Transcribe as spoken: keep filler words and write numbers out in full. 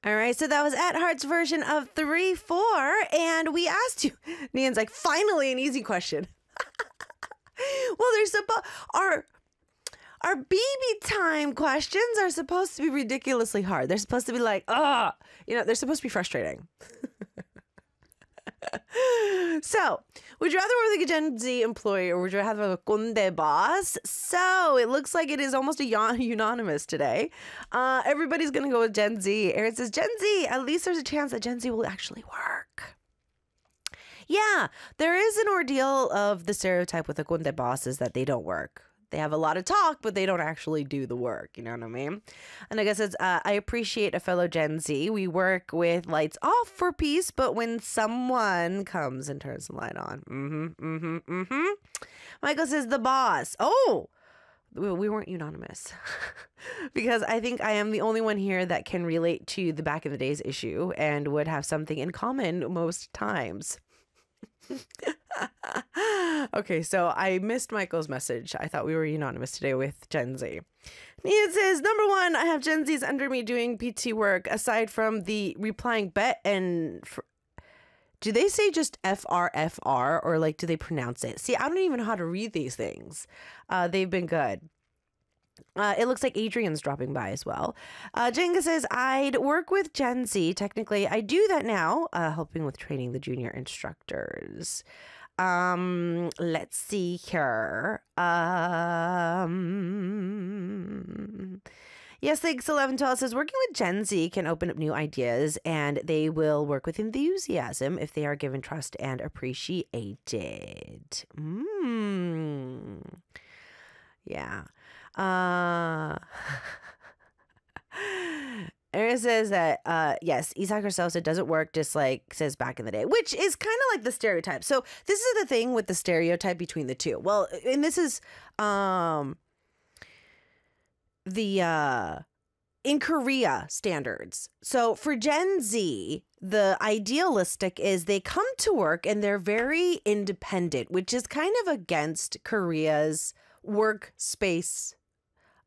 All right, so that was at Heart's version of three four, and we asked you, Nian's like, finally an easy question. Well, there's supposed, our, our baby time questions are supposed to be ridiculously hard. They're supposed to be like, ah, you know, they're supposed to be frustrating. So, would you rather work like a Gen Z employee or would you rather have a Conde boss? So, it looks like it is almost a yon- unanimous today. Uh, everybody's going to go with Gen Z. Aaron says, Gen Z, at least there's a chance that Gen Z will actually work. Yeah, there is an ordeal of the stereotype with the Conde bosses that they don't work. They have a lot of talk, but they don't actually do the work. You know what I mean? And I guess it's, uh, I appreciate a fellow Gen Z. We work with lights off for peace, but when someone comes and turns the light on. Mm-hmm, mm-hmm, mm-hmm. Michael says the boss. Oh, we weren't unanimous. Because I think I am the only one here that can relate to the back in the days issue and would have something in common most times. Okay, so I missed Michael's message. I thought we were unanimous today with Gen Z. Nia says, number one, I have Gen Zs under me doing P T work aside from the replying bet and... Fr- do they say just F R F R or like do they pronounce it? See, I don't even know how to read these things. Uh, they've been good. Uh, it looks like Adrian's dropping by as well. Uh, Jenga says, I'd work with Gen Z. Technically, I do that now, uh, helping with training the junior instructors. Um, let's see here. Um, yes, thanks, eleven twelve says, working with Gen Z can open up new ideas and they will work with enthusiasm if they are given trust and appreciated. Mm. Yeah. Uh, Aaron says that, uh, yes, Isaac herself said doesn't work, just like says back in the day, which is kind of like the stereotype. So this is the thing with the stereotype between the two. Well, and this is um, the uh, in Korea standards. So for Gen Z, the idealistic is they come to work and they're very independent, which is kind of against Korea's workspace